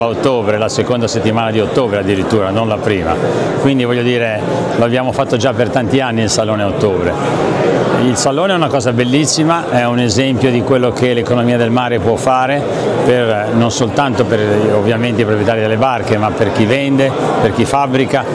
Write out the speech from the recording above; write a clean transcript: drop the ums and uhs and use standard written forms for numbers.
a ottobre, la seconda settimana di ottobre addirittura, non la prima, quindi voglio dire, lo abbiamo fatto già per tanti anni il Salone a ottobre. Il Salone è una cosa bellissima, è un esempio di quello che l'economia del mare può fare, non soltanto per ovviamente i proprietari delle barche, ma per chi vende, per chi fabbrica,